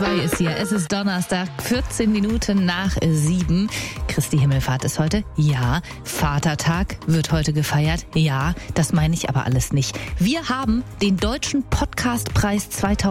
Ist hier. Es ist Donnerstag, 14 Minuten nach 7. Christi Himmelfahrt ist heute. Ja. Vatertag wird heute gefeiert. Ja. Das meine ich aber alles nicht. Wir haben den Deutschen Podcastpreis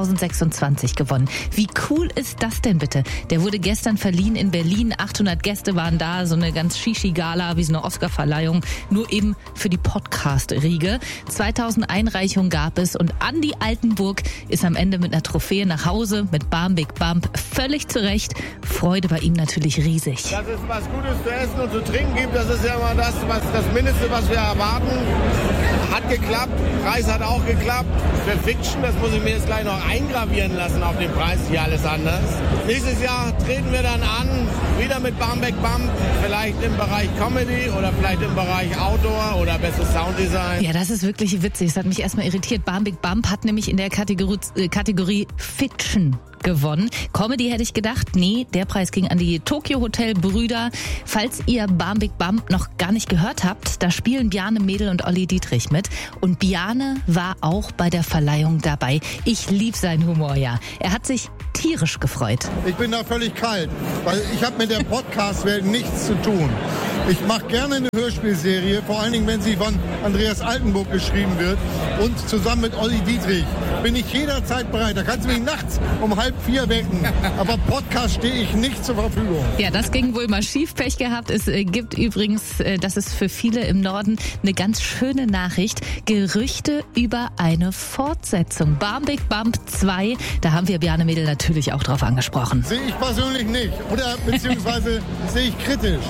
2026 gewonnen. Wie cool ist das denn bitte? Der wurde gestern verliehen in Berlin. 800 Gäste waren da. So eine ganz Shishi-Gala, wie so eine Oscar-Verleihung. Nur eben für die Podcast-Riege. 2000 Einreichungen gab es und Andi Altenburg ist am Ende mit einer Trophäe nach Hause mit Big Bump, völlig zu Recht. Freude bei ihm natürlich riesig. Dass es was Gutes zu essen und zu trinken gibt, das ist ja immer das Mindeste, was wir erwarten. Hat geklappt, Preis hat auch geklappt. Für Fiction, das muss ich mir jetzt gleich noch eingravieren lassen auf den Preis, hier alles anders. Nächstes Jahr treten wir dann an, wieder mit Big Bump, vielleicht im Bereich Comedy oder vielleicht im Bereich Outdoor oder bestes Sounddesign. Ja, das ist wirklich witzig. Das hat mich erstmal irritiert. Big Bump hat nämlich in der Kategorie Fiction gewonnen. Comedy hätte ich gedacht, nee, der Preis ging an die Tokyo Hotel Brüder. Falls ihr Big Bump noch gar nicht gehört habt, da spielen Bjarne Mädel und Olli Dietrich mit. Und Bjarne war auch bei der Verleihung dabei. Ich lieb seinen Humor, ja. Er hat sich tierisch gefreut. Ich bin da völlig kalt, weil ich habe mit der Podcast-Welt nichts zu tun. Ich mache gerne eine Hörspielserie, vor allen Dingen, wenn sie von Andreas Altenburg geschrieben wird und zusammen mit Olli Dietrich. Bin ich jederzeit bereit. Da kannst du mich nachts um 3:30 wecken. Aber Podcast stehe ich nicht zur Verfügung. Ja, das ging wohl mal schief, Pech gehabt. Es gibt übrigens, das ist für viele im Norden eine ganz schöne Nachricht, Gerüchte über eine Fortsetzung. Big Bump 2, da haben wir Bjarne Mädel natürlich auch drauf angesprochen. Sehe ich persönlich nicht. Oder beziehungsweise sehe ich kritisch.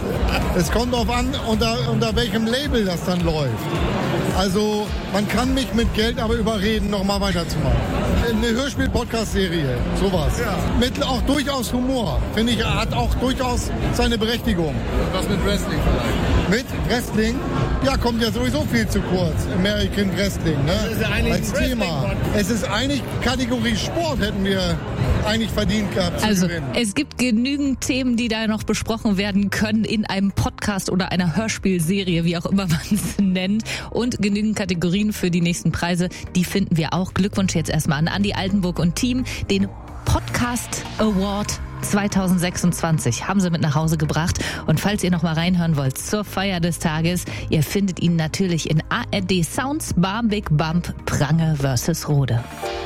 Es kommt darauf an, unter welchem Label das dann läuft. Also man kann mich mit Geld aber überreden, nochmal weiterzumachen. Eine Hörspiel-Podcast-Serie, sowas. Ja. Mit auch durchaus Humor, finde ich, hat auch durchaus seine Berechtigung. Was mit Wrestling vielleicht? Mit Wrestling? Ja, kommt ja sowieso viel zu kurz. American Wrestling, ne? Das ist ja eigentlich als Thema. Es ist eigentlich Kategorie Sport, hätten wir eigentlich verdient gehabt zu gewinnen. Es gibt genügend Themen, die da noch besprochen werden können in einem Podcast oder einer Hörspielserie, wie auch immer man es nennt. Und genügend Kategorien für die nächsten Preise, die finden wir auch. Glückwunsch jetzt erstmal an Andi Altenburg und Team. Den Podcast Award 2026 haben sie mit nach Hause gebracht. Und falls ihr noch mal reinhören wollt zur Feier des Tages, ihr findet ihn natürlich in ARD Sounds Big Bump Prange vs. Rode.